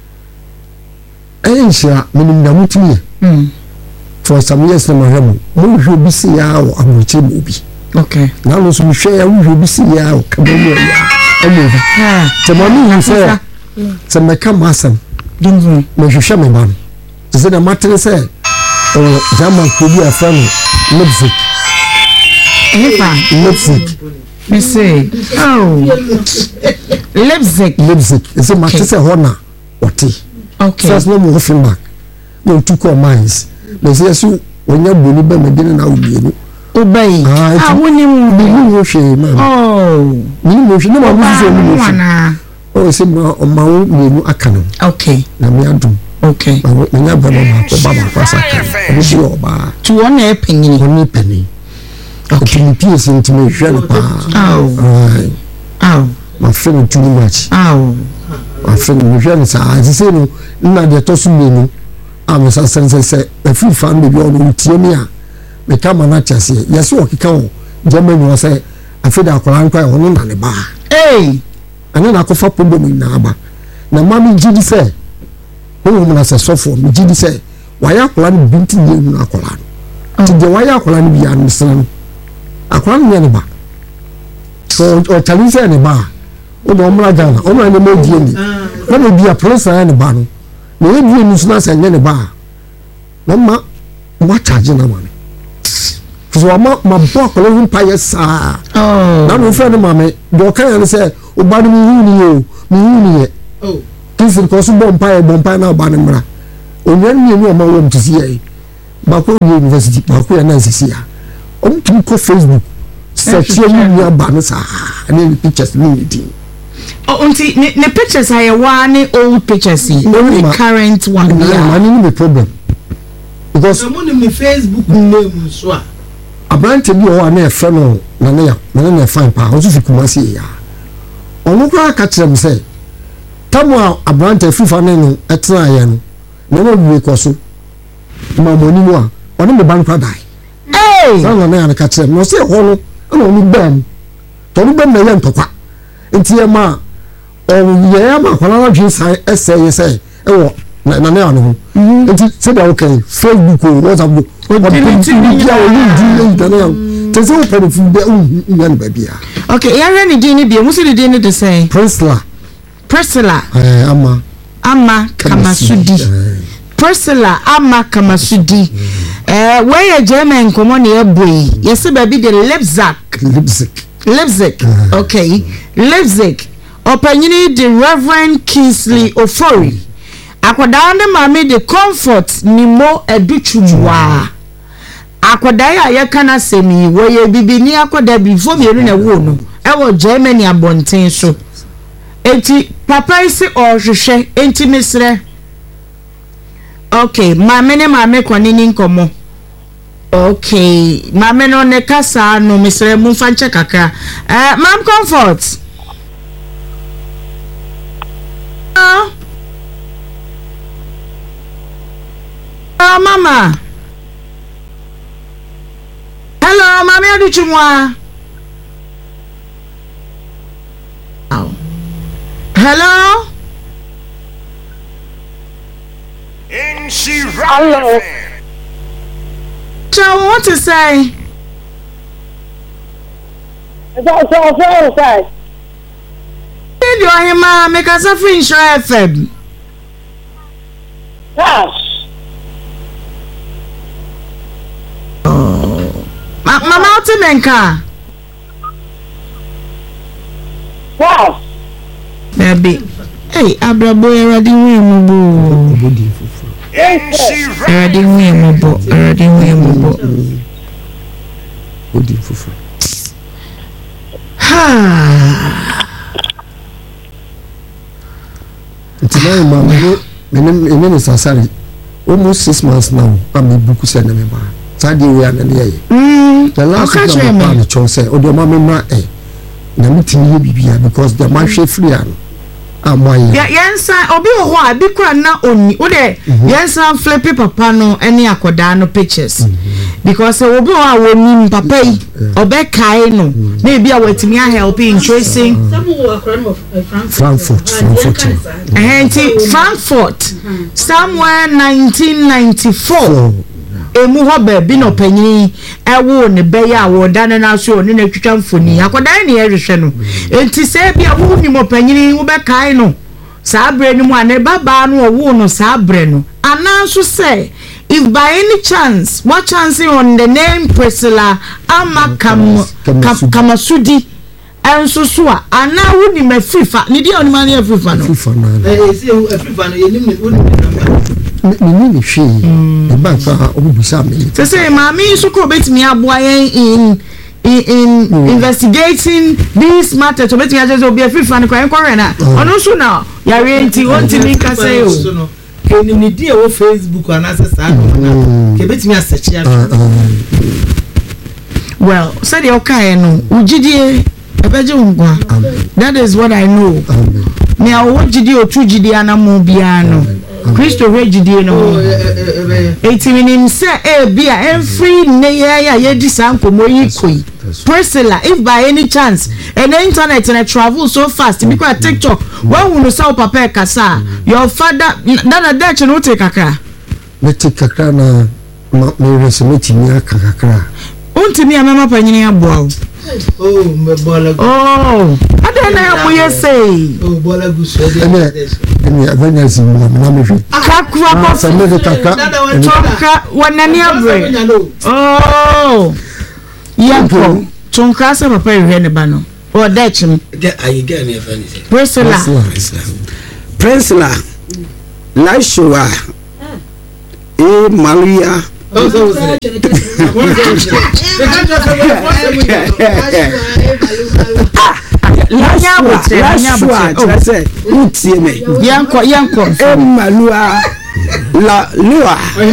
eh nshia minim da mutumi mm for some years na mahemu mo hwe bi si ya o abuche mo bi okay na no so hwe ya hwe bi si ya o kabamo ya emo bi ha te mo ni say se me ka masam dungu me hwe me ba no se na matere say o jama ko bi afa no Leipzig epa Leipzig me say oh Leipzig Leipzig se matere say hona oti okay first no mo hwe back no two call mines me say so onya boni ba me dine na obienu obey ah woni mu bi mu hwe ma oh ni mu hwe no ma mu so mu wana o se ma o ma wo bienu aka no okay na me adum okay ma wo nya ba ma ko ba ba kwa saka o bi o ba to one e penyi oni penny okay ni pie se ntime hwe no pa oh oh ma friend too much oh ma friend me hwe no sa se no na de to so bienu am sa sense se e free fan be o no tie me a me ka ma na chase yes o kika o Germany o se afida akoran kwa o no na ne ba eh ana na kofa problem na aba na mami gidi se o mo na se sofo mi gidi se waya akoran binti ye mu akoran ti de waya akoran bi an sen akoran ne ne ba so o tali se ne ba o do omra Ghana o ma ne mo die ni na me bia professor ne ba no na e die ni so na se ne ne ba na ma ma charge na ma ne so ma ma bo akolo mpa yesa oh na no friend ma me do kan ne se o ba no mi ni o mi ni ye oh kisi ko so bo mpa e bo mpa na ba ne mra onyan ni ni o ma wo mtisi ye ba ko university ba ko ya na sisi ya o mtu ko Facebook search you ni ba no sa na pictures ni ni oh unti ne pictures aye wa ne old pictures the current one yeah man ni the problem because I'm on my Facebook name so abrante bi o na e fe no na na ya na na fine pa o so fi Kumasi ya onu kra ka kire me say tamu abrante fifa ne no etena ya no na no bi ko so ma mo ni mu a onu me ban kra dai eh na na ya ka kire no say ho no na onu bam to onu bam na ya ntokwa enti e ma o ye ya ma kola na dwi sai essay say e wo na na ya no enti say da okay Facebook o WhatsApp o bi ya o ni di internet tese o pere fu de o yan ba bia okay ya re ni di ni bia musu di ni de say Priscilla Priscilla eh ama ama Kamasudi Priscilla ama Kamasudi eh where ye German komo na e boy yesi ba bi de Leipzig Leipzig Leipzig okay Leipzig opanyini the Reverend Kingsley Ofori akoda ne mame de Comfort Nimo Educhumwa akoda ya ye kana semi wo ye bibini akoda before me na wo no e wo Germany abonten so enti papa isi ohwehwe enti mesre okay mame ne mame kwanini nkomo okay mame no ne kasa no mesre mu fanche kakra eh mam Comfort ah ah mama hello mama Aduchumwa oh hello In she hello. So what to say? That's all I'm saying. Did you hear ma make us a Finch F M? Yes. Oh. Ma mama Otimenka. Yes. Baby. Hey, abrabo eradi wi mu bo. In she Eradi wi mu bo. Eradi wi mu bo. Odi fufu. Ha. Tonight ma me me me me sasari almost six months now am buku se na me ba. Sadi we an na ye. Mm. The last time I plan to say odi ma me ma eh na me tini ye bibia because the man she free an amoye. Ya yensa obi ho a bi kura na oni wo de yensa flippy papa no ene akoda no pictures because obi ho a woni papa yi obe kai no na bi a watimi a help in tracing Frankfurt Frankfurt eh Frankfurt somewhere nineteen ninety-four emu ho ba bi no panyin ewo ne be ya wo dan na so ne na twitwa mfoni akoda ne ye hwehwe no enti se bia wo ni mo panyin wo be kai no saa bre ni mu ane baba no wo no saa bre no ananso say if by any chance what chance on the name Priscilla Amakam Kamasudi enso so a ana wo ni mafifa ni dia oni mani afifa no fufa na eh say afifa no ye ni me wo ni me ni hwe e ba fa obusa me say say mami so ko betimi aboa yen in in, in mm. investigating this matter to betimi ajezo obi afifa no kwan kore na ono so na yare enti wonti mi ka say o eni ni dia wo Facebook ana say sa no ke betimi asechi ya well say the okay no ugidie ebeje ngwa that is what I know me a wo gidie otu gidie anamu bia no Christo regidie no eti minim se e bia every ne ya ye di sankomo yi koi Priscilla if by any chance and the internet and travel so fast because TikTok when we no say papa kasa your father na na church no take kakra me take kakra na me resumeti mi akakra unti mi amama panyini aboa Oh, me bola. Oh, I don't know what you say. Oh, bola gusto. Ene avanya simula na me hwe. Kakura ko sa me de kaka. Tonka wanani abre. Oh. Yanko. Tonka sa papa hwe ne ba no. O dachim. De ayi ga ne fa ni se. Priscilla. Priscilla. Laishua. E Maria. Oh, so so. Yanko, yanko. Emalua. La lua.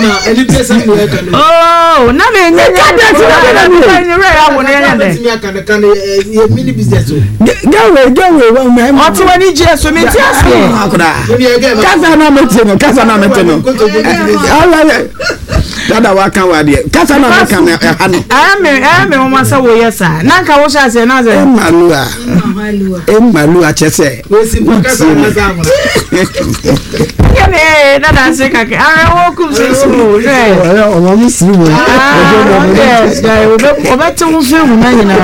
Oh, na me nye kada ti na me nye re ya wona ya de. Me aka kan e mini business o. Gawe gawe wa me. Oti wani je so me ti ase. Kasa na me ti no, kasa na me ti no. Allah. Dada wa kan wa de. Kasa na me kan ha no. Ah me, ah me mo masa wo yesa. Na ka wo sha se na ze. Emalua. Emalua chese. We si kasa na za mo. Kene dada se ka ke. Ah wo kum se su. Eh, o mo mi si wo. Yes, guy, we don't we better we film na nyina.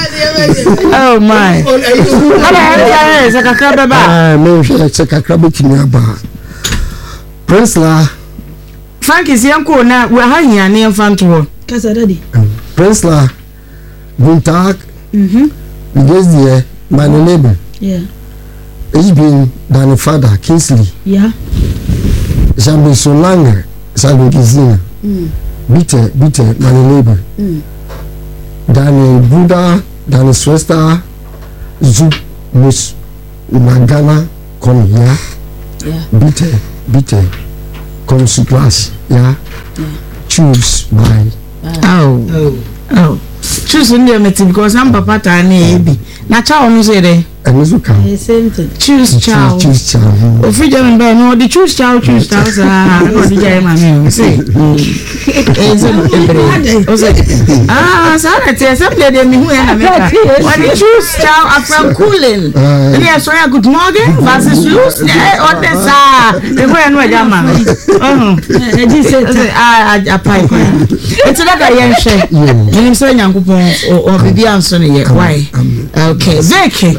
Oh my. Ala ya se ka ka baba. Ah, me se ka ka betimi aba. Priscilla. Frankie Sianko na we ha hia ne mfanto. Kasa daddy. Priscilla. Guntag. Mhm. We just there, my neighbor. Yeah. He's been than father, Kingsley. Yeah. Jambi so lange, sabe kizina. Mm. Bitte, bitte, meine Liebe. Mm. Deine Bruder, deine Schwester, Zub muss nach Ghana kommen, ja? Ja. Bitte, bitte, komm zu Glas, ja? Ja. Choose my. Oh. Oh. Oh. Choose in there because I'm papa ta na ebi. Na cha onu say there. And also come. The same thing. Choose chow. Choose chow. Ofi jam be no the choose chow choose chow sa no the jam ma me say. Eh so ebre. O say ah sa na te some dey dey me hu ya na me ka. What the choose chow after cooling. Ele so ya good morning versus choose eh o de sa. E go ya no jam ma. Oh. Eh di say ah ah pai ko. It's like a yen she. Nim say nyankopon o bibi anso ne ye. Why? Okay. Zeke.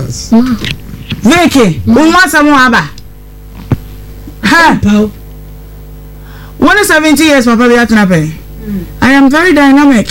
Veke, unwa samu aba. Ha. one seventy years papa be atuna pe. I am very dynamic.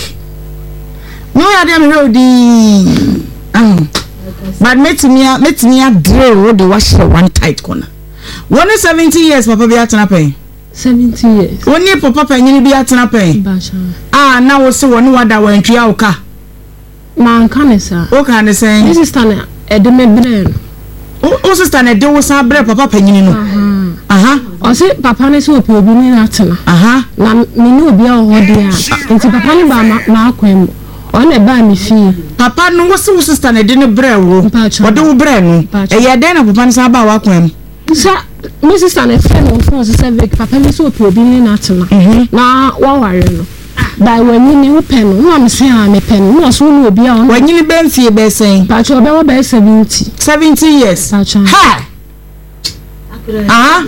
No ya dem roadi. Um. But met me met me a drill the wash one tight corner. one seventy years papa be atuna pe. seventy years. Oni papa pe nyini bi atuna pe. Ah, na wo se woni wada wantwa uka. Man kan esa. O kan ne sen. This is tana edeme brain. O sister na de wo sa bre papa panyini no. Aha. O se papa ne so opi obi ni atena. Aha. Na me ni obi a ho de a. Nti papa ne ba ma akwem. O na ba mi fi. Papa no wo se wo sister na de ne bre wo. O de wo bre no. E ye de na papa ne sa ba wa akwem. Sa me sister na friend of friends say Vic papa ne so opi obi ni atena. Na wa ware no. By when you new pen, no, I'm saying I'm a pen, no, so will be on when you been for your saying, but you're about seventy. seventy years. Ha! Ah,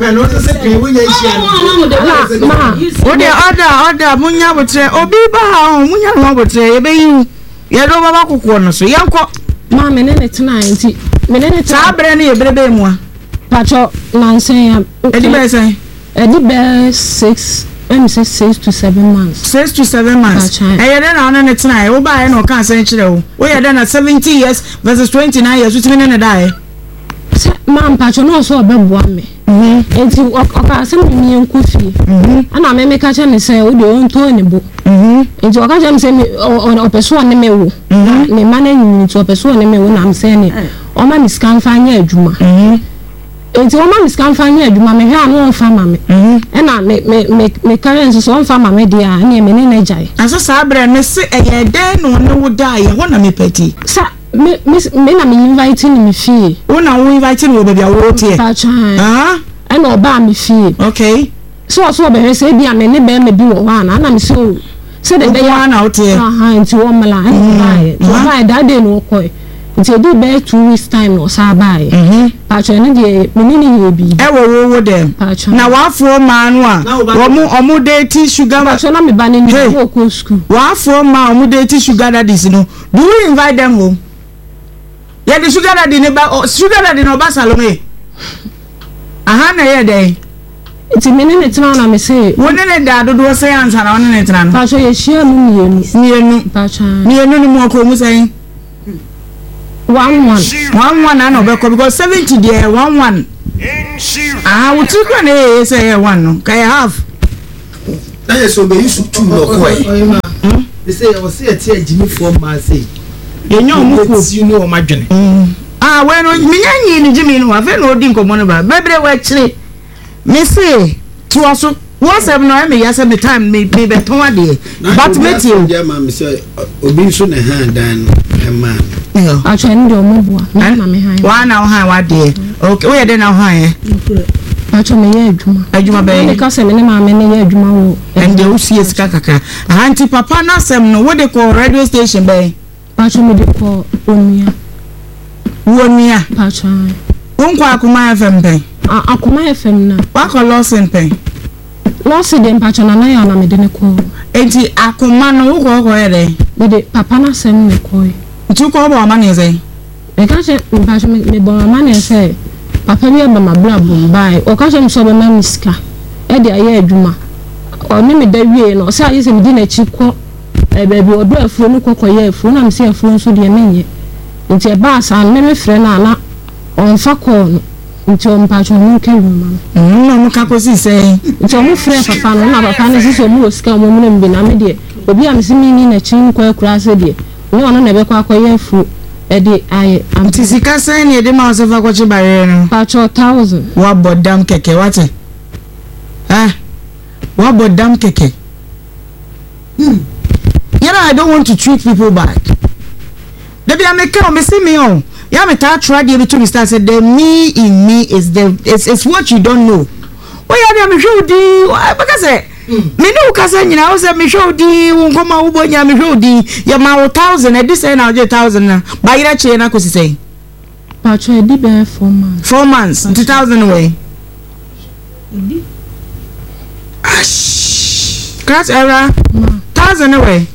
what the other, other, Munya would say, oh, be bound, Munya would say, obey you. You don't have a corner, so young cock, Mamma, and it's ninety. Minute, I'm brandy, a baby more. Pacho, Nancy, Eddie say, Eddie Bear six. I'm say six to seven months. Six to seven months. And you're then on it tonight. Oh, by no cancer. We are then at seventy years versus twenty-nine years. Which mean die. Ma'am, Pacho, no so about one me. And to okay, some me and coffee. And I may catch and say, oh, don't to any book. And to catch and say me on a person name you. Me managing to a person name when I'm saying it. Oh, man is can't find your Juma. Enti o ma miskan fa nya adwuma me hwe anu on fa ma me e na me me me currency so on fa ma me dia na me ne na jai aso sa abre me se eye den no ne wo dai ye ho na me peti sa me me na me invite ni me fie wo na wo invite ni wo bia wo tie ah e na oba me fie okay so so be hwe se bia me ne be me bi wo ha na na me se o se de be ya na wo tie ah ha enti wo mala ai so ma da de no koi nti edi be two weeks time no sa bae mhm pacho ne de menini ye bi e wo wo wo dem na wafo ma no a omu omu date sugar pacho na me ba ne ni wo ko school wafo ma omu date sugar daddies no do you invite them home ya the sugar daddy ne ba sugar daddy no ba salome aha na ye dey nti menini tena na me say wo ne ne da dodo say ansa na wo ne tena no pacho ye share mu mienu mienu pacho mienu ni mo ko mu say one one one one na obeko because seventy there one one ah we took one eh say one no kai half na yes so be use two no ko eh they say I say tie Jimmy for ma say yenyo mu ko you know ma dwene ah we no me nyanyi ni Jimmy no afa no odi nkomo no ba bebre wa kire me say to aso what's up no me yes me time me me be ton ade but me tie yeah ma me say obi nso na hand dan e ma actually ndo mo bua na me han wa na han wa de okay we dey na han eh actually me ye adwuma adwuma be me ka se me ne ma me ne ye adwuma wo and dey usie sika kaka anti papa na sem no we dey call radio station be actually me dey call onia onia actually wonko akoma F M pen akoma F M na wa call Lawson pen Lawson dem actually na na ya na me de ne call enti akoma no wo ko ko ye dey me de papa na sem me call tu ko ba ma ne say e ka che me pa me bo ma ne say papa bi ba ma bra bom bai o ka che me so be ma miska e de aye adwuma o ni me da wie no say aye se me di na chi ko e ba bi o do afuo ni kokoye afuo na me se afuo nso de menye nti e ba sa me me frɛ na na on fa ko no nti o mpa cho mu ke ruma no no ka ko si say nti o mu frɛ papa no na papa ne si so mu o sika mo mu ne na me de obi am se mi ni na chi ko akura se de no no na be kwa akoye afuo e de aye anti sika say ne de ma o se fa ko chi bare no pa cho thousand wa bodam keke wate ah wa bodam keke hmm you know I don't want to treat people bad they be ameka o me see me on ya me ta try dey to me start said the me in me is the it's, it's what you don't know o ya me show di because me no kasa nyina o say me show di nkoma wo bonya me show di ya ma one thousand e di say na one thousand na ba ira che na ko si say pa cho e di be four months four months two thousand away ash class era one thousand away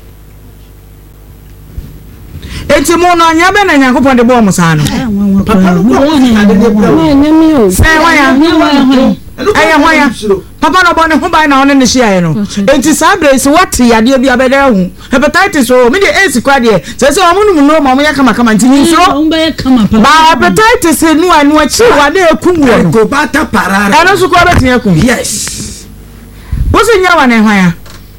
enti mo no anya be na Nyankopon de bo mo sa no papa no ko na nyami o say wa ya aya ho ya papa no bo ne ho bai na one ne hia no enti sa brace what yade bi abeda hu hepatitis o me de ace kwa de say say o mo nu no mo mo ya kama kama ntini nso o mbe kama papa ba hepatitis nu anu achi wa de ekum wo no go bata parara eno so kwa betin ekum yes bo se nya wa ne ho ya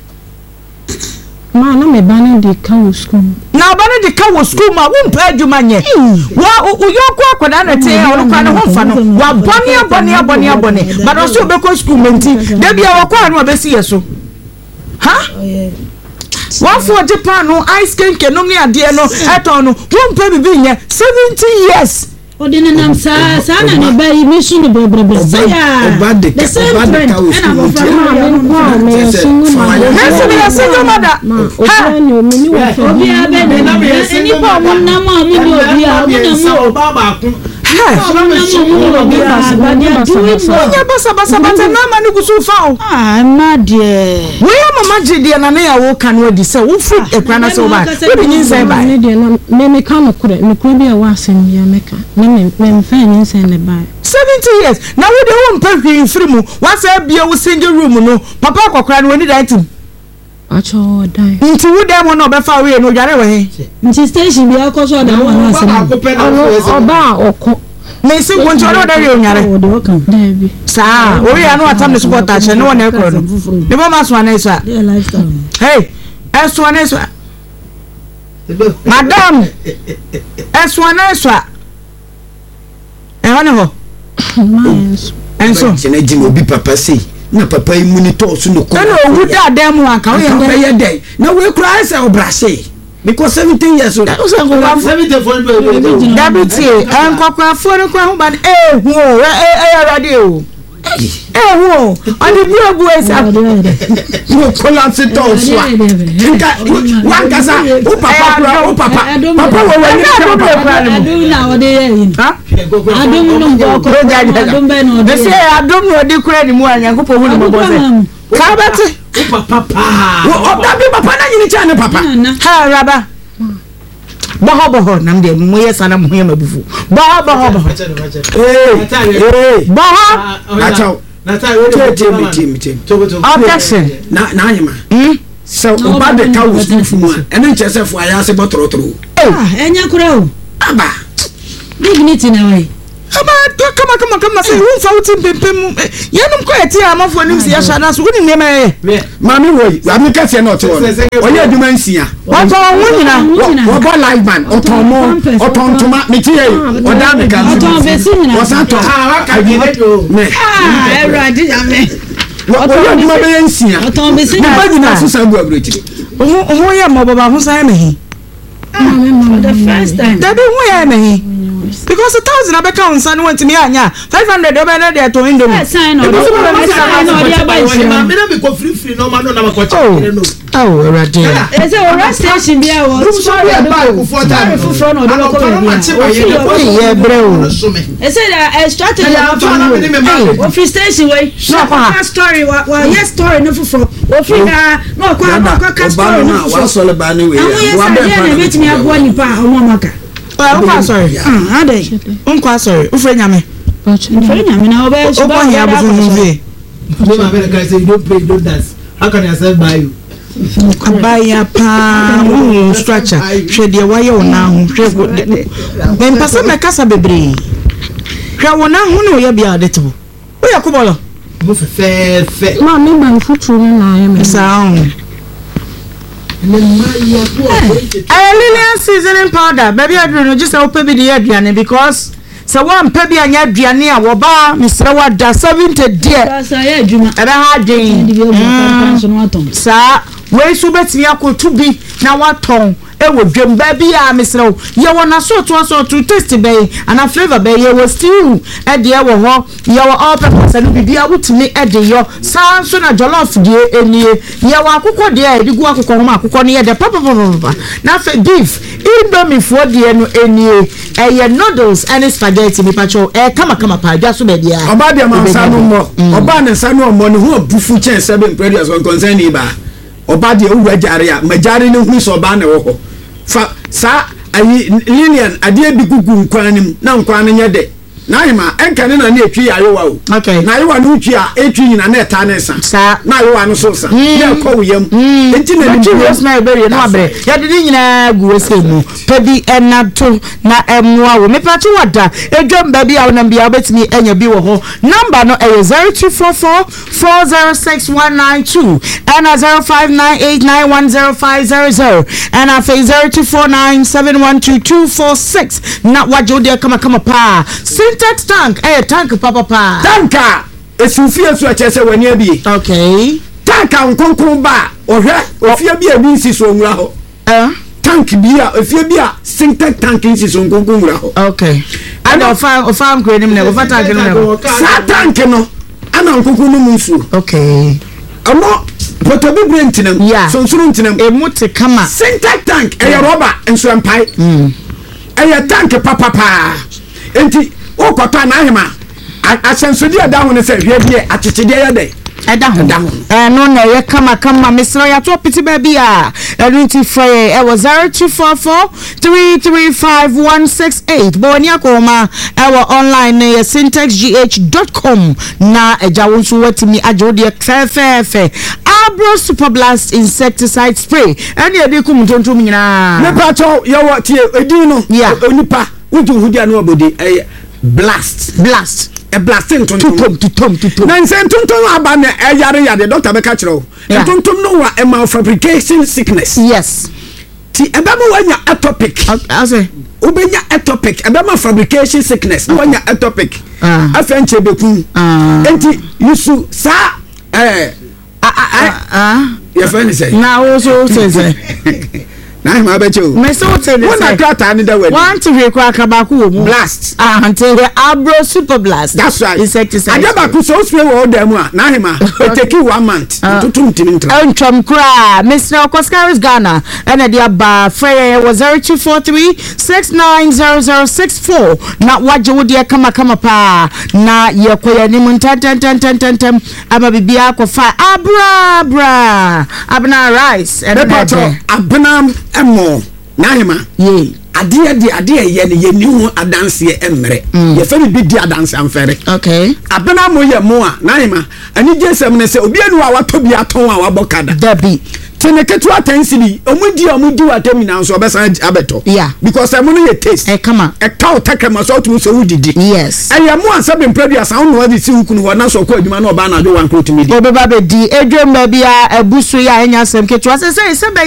ma na me bana de ka wo school na bana de ka wo school ma wo mpa adwuma nye wa uyoko akoda na te o kwa ne ho fa no wa boni aboni aboni aboni but o so be ko school menti de bia wo kwa no obesi yeso ha wa for Japan no ice cream ke no ni ade no eton no wo mpa bibi nye seventy years odine nam sa sa na ne ba yi misu no bebrebe ya obade the same trend and I'm from ma me single ma nesi be single mother ha ni o mi ni wo fo obi abe ne na be ni pa mo na mo amu ni obi a mo na mo ba ba kun Onya basa basa bata na ma ni gusu fa o. Ah, ma de. We ya mama jide na na ya wo kan we di se wo fu ekra na so ba. We bi nyin sai ba. ni de na me me ka no kure me kure bi e wa asem ya me ka. Me me me fa nyin sai ne ba. seventy years. Na we de wo mpa hwi free mu. Wa sa bia wo single room no. Papa kokra no we ni that team. Acho dai. Nti wo dem no be fa we no dware we he. Nti station bi akoso da wa na asem. Oba oko. Me si gonjo no da re onyare. O de wakan. Dabi. Sa, o ya no atam ne support a che no wona ekro no. Ne bo ma so ana isa. Their lifestyle. Hey, eso ana isa. Madam. Eso ana isa. E wana ho. Nice. Enso. Chene jim obi papa sei. Na papa yi muni to so no ko. Na owu da dem aka o ye dey. Na we kura say obrase. Because seventeen years old. O se ko wa seventy for Dabiti, en kokwa fo ne kwa ho ba eh hu o eh eh radio. eh wo ɔde bua bua esa wo collapse to so a nka wa kasa wo papa kura wo papa papa wo wani adum na ɔde yɛ yin ha adum no ngo ko adum bɛ no de se adum no de kura ni mu anyankopɔ hu ni mo bɔ se ka bɛte wo papa wo ɔda bi papa na nyini cha ne papa ha raba boho boho nam de mo yɛ sana mo yɛ mabufu boho boho boho eh eh boho achaw na ta wo te te mi te mi te objection na na anyima mm so oba de ka wo school mu a ene nche se fu aya se botorotoro ah enya kura o aba dignity na wai aba to kama kama kama say won fa wuti pempem yanum ko eti amafo nim se ya shana so woni nema ye mami wo ami ka se na oto oye aduma nsia wato won nyina wo bo live man oton mo oton tuma me ti ye oda me ka oton besi nyina wo san to ah wa ka bi do me ah eradi ame oye aduma be nsia oton besi na ba nyina so san bu abrochiri oho oho ye mo baba ho san me he for the first time that be who ye me he because a thousand abeka on san want me anya five hundred obe na dey to indomie sign on sign on dia ba isi ma me na be ko free free no ma no na ma ko cha no oh erade e say o rest station bia wo sorry ba ko for time fu fro no do ko be ye bre o e say the strategy o free station way no story wa yes story no fu fro o free na no kwa kwa ka story no wa so le ba ni we wa be na bet me abo ni pa o mo maka oh kwa sorry ah ade on kwa sorry o fre nyame Fred nyame na obe o bo ya bu fu vie no ma be ka say you don't pray you don't dance how can yourself buy you abaya pa wo structure hwe de waye ona ho hwe me mpasa me kasa bebre hwe wona ho ne oya bia de to o ya kubolo mo fe fe fe ma me ban futu na ya me sound I Lilian seasoning powder baby adru no just open bi de aduane because so one pebi anya aduane a wo ba misra wa da seventy dear sa ya adwuma ebe ha den sa we so betimi akotu bi na waton e wo dwem ba bi a misra ye wona so to so to taste be and a flavor be ye wo stew e de wo ho ye wo all pepper no bi bia wutumi e de yo sa so na jollof de enie ye wo akukọ de e de gu akukọ ho akukọ ne ye de papa papa na fe beef indomie fo de no enie e ye noodles and spaghetti mi pacho e kama kama pa dwa so be dia oba de ma nsa no mo oba ne nsa no mo ne ho abufu chen seven previous on concern ni ba oba de owura jare a majare ne hu so ba ne wo ho fa sa ayi Lilian ade bi gugu nkwanim na nkwan nye de na hima enka ne na na etwi ayewa o okay na ayewa no twi a etwi nyina na eta ne sa sa na ayewa no so sa na ko wiyam enti na ni yes na ebere no abre ya de nyina gu wese mu pa bi enato na emwa wo me pa chi wada edwam ba bi a wona bia obetimi enya bi wo ho number no e zero two four four four zero six one nine two and zero five nine eight nine one zero five zero zero and a zero two four nine seven one two two four six na wajo de kama kama pa Syntax tank eh tank papa pa tanka esufie so achese wani abi okay tanka nkonkron ba ohwe ofie bi abi nsi so nwura ho eh tank bi a ofie bi a Syntax tank nsi so nkonkron nwura ho okay ana ofa ofa nkrenim na ofa tank no sa tank no ana nkonkron no musu okay amo poto bi brentinam so nsuru ntinam emuti kama Syntax tank e rubber enso empai mm e tank papa pa enti o kwata na ahema asensodi ada ho ne se hwe bie atitide ya de eda ho eh no na ye kama kama misra ya to piti ba bia enti fire e was zero two four four three three five one six eight boni akoma e wa online ne syntax g h dot com na eja wonso watimi ajode fefefe Abro Super Blast insecticide spray eni edi kum tontom nyina ne pato ye wo tie edi no onipa wuju hudia no obodi eh blast blast e blasting tontom tontom tontom na nsen tontom aba na e yare yare doctor be ka kire o tontom no wa e malfabrication sickness yes ti e ba mo wanya atopic ase ubenya atopic e ba ma fabrication sickness wanya atopic afenche beku enti yusu sa eh ah ah ah your friend say na also say say na hima beche o me so tell you wona krata ni da wadi want to hear kwa kabako wo mu blast ah until the abro super blast that's right insecticide adaba ku so spray wo da mu a na hima it take you one month tutum timi ntra entwam kra Mister Okoskaris Ghana and the aba frey was zero two four three six nine zero zero six four na waje wo de kama kama pa na ye koya ni mun tan tan tan tan tan tan ama bibia ko fa abra bra abna rice and abna emo na hima ye ade de ade ye ne ye ni hu adanse emre ye fa bi di adanse amfere okay abna mo ye mo a na hima ani jesem ne se obi anu a wato bi aton a wabokada dabi tene ketu atensili omudi omudi watem na so obesan abeto yeah because emo no ye taste e kama e ka otakama so otum so wudidi yes e ye mo ansa be produce an no adi si hukunu wo na so ko adwuma na oba na do wan krotimi di obeba be di edwem ba bia abusu ya enya sem ketu ase se se